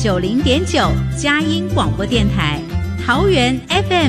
90.9佳音广播电台，桃园 FM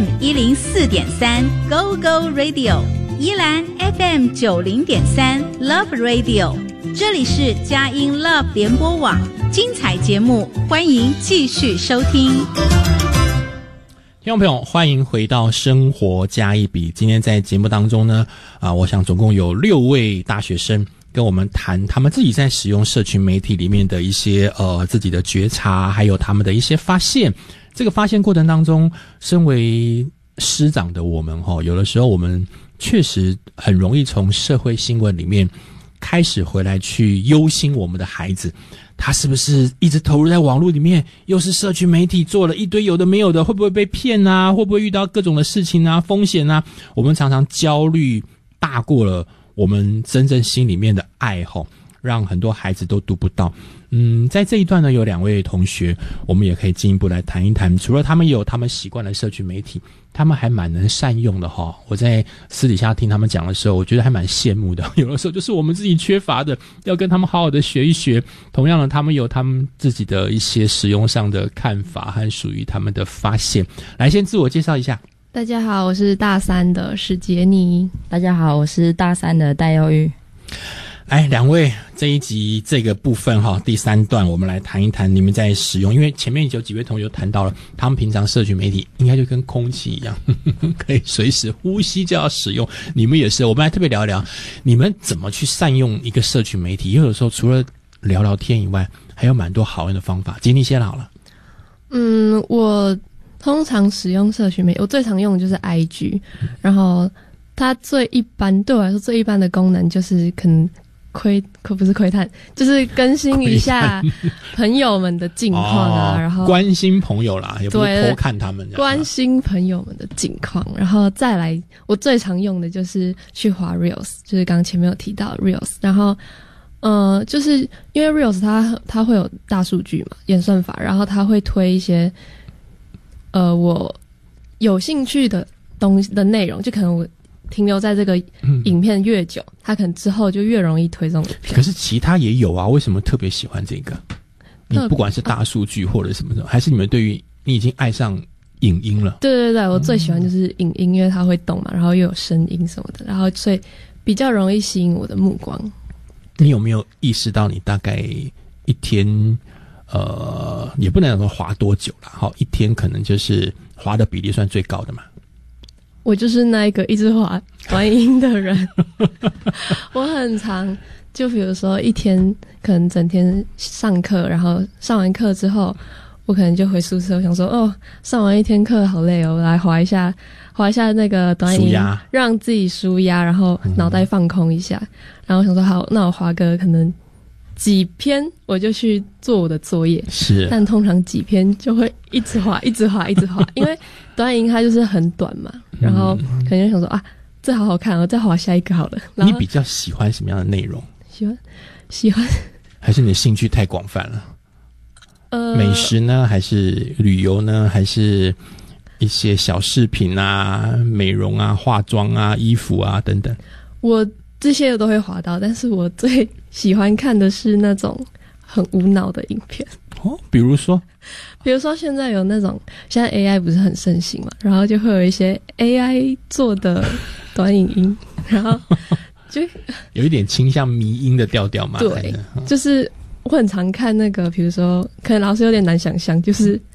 104.3 Go Go Radio， 宜兰 FM 90.3 Love Radio， 这里是佳音 Love 联播网，精彩节目欢迎继续收听。 听众朋友，欢迎回到生活加一笔。今天在节目当中呢，我想总共有6位大学生跟我们谈他们自己在使用社群媒体里面的一些自己的觉察，还有他们的一些发现。这个发现过程当中，身为师长的我们有的时候我们确实很容易从社会新闻里面开始回来去忧心我们的孩子，他是不是一直投入在网络里面，又是社群媒体做了一堆有的没有的，会不会被骗啊，会不会遇到各种的事情啊，风险啊。我们常常焦虑大过了我们真正心里面的爱，让很多孩子都读不到。在这一段呢，有2位同学我们也可以进一步来谈一谈，除了他们有他们习惯的社群媒体，他们还蛮能善用的我在私底下听他们讲的时候，我觉得还蛮羡慕的。有的时候就是我们自己缺乏的，要跟他们好好的学一学。同样的，他们有他们自己的一些使用上的看法和属于他们的发现。来，先自我介绍一下。 大家好，我是大3的史杰尼。 大家好，我是大3的戴佑玉。 2位，这一集这个部分第3段我们来谈一谈你们在使用，因为前面有几位同学谈到了他们平常社群媒体应该就跟空气一样可以随时呼吸就要使用，你们也是。我们来特别聊一聊你们怎么去善用一个社群媒体，因为有时候除了聊聊天以外，还有蛮多好用的方法。杰尼先好了。 我通常使用社群媒体，我最常用的就是 IG， 然后它对我来说最一般的功能就是可能不是窥探，就是更新一下朋友们的近况啊，然后关心朋友啦，也不是偷看他们， 关心朋友们的近况。然后再来，我最常用的就是去滑 Reels， 就是刚刚前面有提到的 Reels。然后就是因为 Reels 它会有大数据嘛，演算法，然后它会推一些我有兴趣的东西的内容，就可能我停留在这个影片越久，他可能之后就越容易推这种影片。 可是其他也有啊，为什么特别喜欢这个？你不管是大数据或者什么的，还是你们对于你已经爱上影音了？ 对，我最喜欢就是影音，因为它会动嘛，然后又有声音什么的，然后所以比较容易吸引我的目光。 你有没有意识到你大概一天也不能说滑多久啦，一天可能就是滑的比例算最高的嘛？ 我就是那一个一直滑短影音的人我很常，就比如说一天可能整天上课，然后上完课之后我可能就回宿舍，我想说上完一天课好累我来滑一下那个短影音，让自己舒压，然后脑袋放空一下。然后我想说好，那我滑个可能几篇我就去做我的作业，是，但通常几篇就会一直滑因为短影音它就是很短嘛，然后可能就想说这好好看，我再滑下一个好了。 你比较喜欢什么样的内容？ 喜欢还是你的兴趣太广泛了？美食呢，还是旅游呢，还是一些小饰品啊、美容啊、化妆啊、衣服啊等等？我这些都会滑到，但是我最喜欢看的是那种很无脑的影片。 比如说现在有那种，现在 AI 不是很盛行嘛，然后就会有一些 AI 做的短影音，然后就有一点倾向迷因的调调嘛。 对，就是我很常看那个，比如说可能老师有点难想象，就是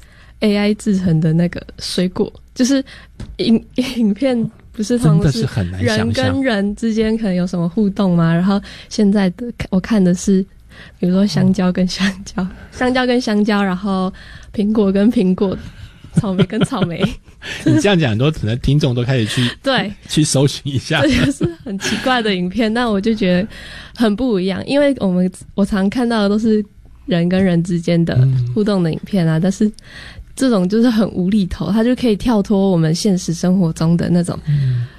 AI 制成的那个水果，就是影片不是通常是人跟人之间可能有什么互动吗？然后现在的我看的是比如说香蕉跟香蕉，香蕉跟香蕉，然后苹果跟苹果，草莓跟草莓你这样讲，很多可能听众都开始去搜寻一下， 这就是很奇怪的影片，但我就觉得很不一样，因为我常看到的都是人跟人之间的互动的影片啊，但是这种就是很无厘头，它就可以跳脱我们现实生活中的那种